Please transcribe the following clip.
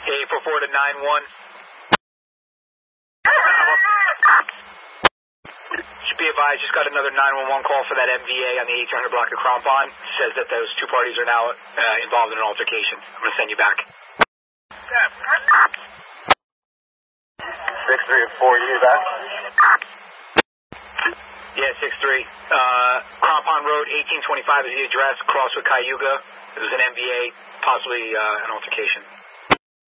844 to 91. Should be advised, just got another 911 call for that MVA on the 1800 block of Crampon. Says that those two parties are now involved in an altercation. I'm going to send you back. 6-3 and 4, you back? Yeah, 6-3. Crampon Road, 1825 is the address, cross with Cayuga. It was an MVA, possibly an altercation.